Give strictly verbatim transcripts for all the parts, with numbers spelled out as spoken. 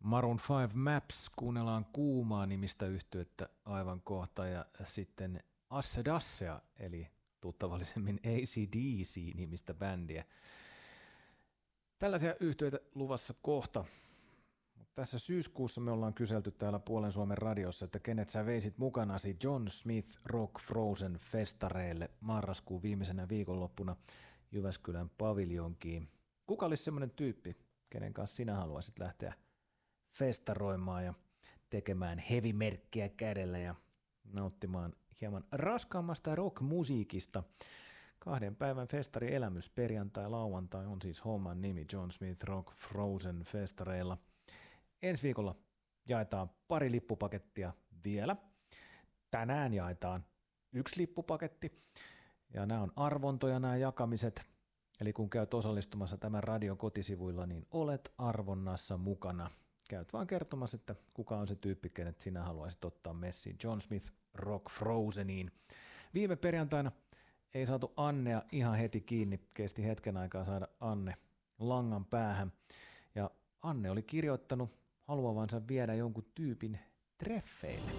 Maroon viisi Maps, kuunnellaan Kuumaa nimistä yhtyettä aivan kohta ja sitten Acid-Assea eli tuttavallisemmin A C D C nimistä bändiä. Tällaisia yhtyeitä luvassa kohta. Tässä syyskuussa me ollaan kyselty täällä Puolen Suomen radiossa, että kenet sä veisit mukanasi John Smith Rock Frozen festareille marraskuun viimeisenä viikonloppuna Jyväskylän paviljonkiin. Kuka olisi semmoinen tyyppi, kenen kanssa sinä haluaisit lähteä festaroimaan ja tekemään heavy-merkkiä kädellä ja nauttimaan hieman raskaammasta rock-musiikista? Kahden päivän festarielämys perjantai lauantai on siis homman nimi John Smith Rock Frozen festareilla. Ensi viikolla jaetaan pari lippupakettia vielä. Tänään jaetaan yksi lippupaketti ja nämä on arvontoja nämä jakamiset. Eli kun käyt osallistumassa tämän radion kotisivuilla, niin olet arvonnassa mukana. Käyt vaan kertomassa, että kuka on se tyyppi, kenet sinä haluaisit ottaa messiin John Smith Rock Frozeniin. Viime perjantaina ei saatu Annea ihan heti kiinni, kesti hetken aikaa saada Anne langan päähän. Ja Anne oli kirjoittanut haluavansa viedä jonkun tyypin treffeille.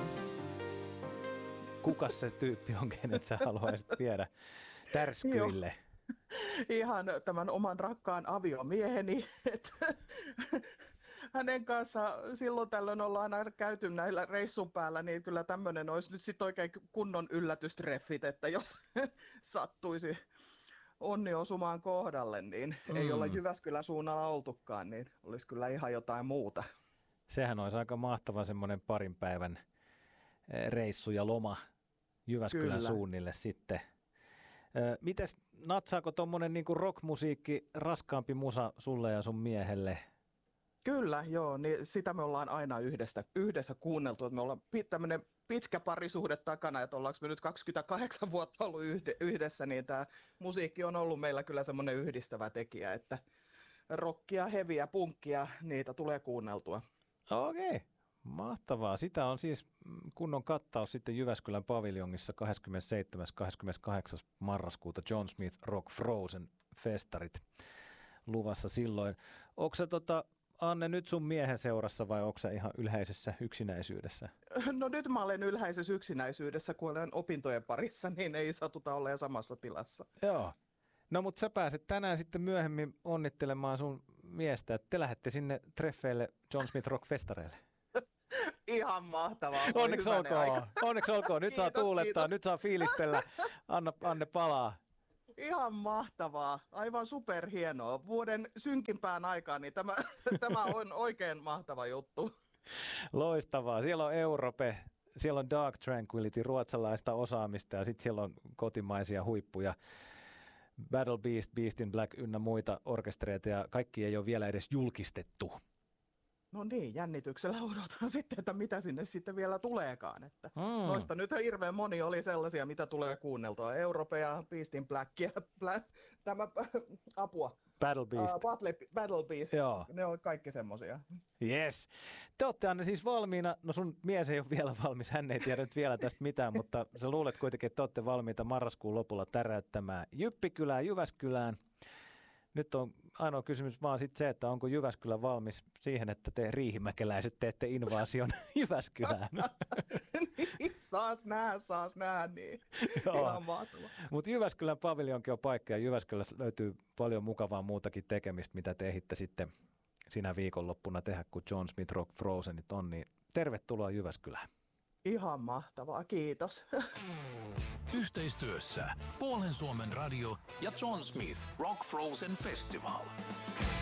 Kuka se tyyppi on, kenet sä haluaisit viedä tärskyille? Ihan tämän oman rakkaan aviomieheni. Hänen kanssa silloin tällöin ollaan aina käyty näillä reissun päällä, niin kyllä tämmöinen olisi nyt sitten oikein kunnon yllätystreffit, että jos sattuisi onni osumaan kohdalle, niin mm. ei olla Jyväskylän suunnalla oltukaan, niin olisi kyllä ihan jotain muuta. Sehän olisi aika mahtava semmoinen parin päivän reissu ja loma Jyväskylän kyllä. suunnille sitten. Mites, natsaako tuommoinen niinku rockmusiikki, raskaampi musa sulle ja sun miehelle? Kyllä, joo, niin sitä me ollaan aina yhdessä, yhdessä kuunneltu, että me ollaan tämmöinen pitkä parisuhde takana, että ollaanko me nyt kaksikymmentäkahdeksan vuotta ollut yhdessä, niin tämä musiikki on ollut meillä kyllä semmoinen yhdistävä tekijä, että rockia, heviä, punkkia, niitä tulee kuunneltua. Okei, mahtavaa. Sitä on siis kunnon kattaus sitten Jyväskylän paviljongissa kahdeskymmenesseitsemäs kahdeskymmeneskahdeksas marraskuuta John Smith Rock Frozen festarit luvassa silloin. Onko se tota Anne nyt sun miehen seurassa vai onko sä ihan ylhäisessä yksinäisyydessä? No nyt mä olen ylhäisessä yksinäisyydessä, kun olen opintojen parissa, niin ei satuta olla samassa tilassa. Joo. No mutta sä pääset tänään sitten myöhemmin onnittelemaan sun miestä, että te lähdette sinne treffeille John Smith Rock festareille. Ihan mahtavaa. Onneksi olkoon. Onneksi olkoon. Nyt kiitos, saa tuulettaa, kiitos. Nyt saa fiilistellä. Anna, Anne palaa. Ihan mahtavaa, aivan superhienoa. Vuoden synkimpään aikaan, niin tämä, tämä on oikein mahtava juttu. Loistavaa. Siellä on Europe, siellä on Dark Tranquility, ruotsalaista osaamista ja sitten siellä on kotimaisia huippuja. Battle Beast, Beast in Black ynnä muita orkestereita ja kaikki ei ole vielä edes julkistettu. No niin, jännityksellä odotan sitten, että mitä sinne sitten vielä tuleekaan. Että hmm. Noista nyt hirveän moni oli sellaisia, mitä tulee kuunneltua. Europea, Beast in Black ja Black, tämä apua. Battle Beast. Uh, Battle, Battle Beast, Joo. Ne on kaikki semmoisia. Yes. Te olette, Anne, siis valmiina. No sun mies ei ole vielä valmis, hän ei tiedä nyt vielä tästä mitään, mutta sä luulet kuitenkin, että te olette valmiita marraskuun lopulla täräyttämään Jyppikylään, Jyväskylään. Nyt on ainoa kysymys vaan sitten se, että onko Jyväskylä valmis siihen, että te riihimäkeläiset teette invaasion Jyväskylään. Niin, saas nähdä, saas nähdä, niin ihan mahtavaa. Mutta Jyväskylän paviljonkin on paikka ja Jyväskylässä löytyy paljon mukavaa muutakin tekemistä, mitä te ehitte sitten sinä viikonloppuna tehdä, kun John Smith Rock Frozenit on, niin tervetuloa Jyväskylään. Ihan mahtavaa, kiitos. Yhteistyössä Puolen Suomen radio ja John Smith Rock Frozen Festival.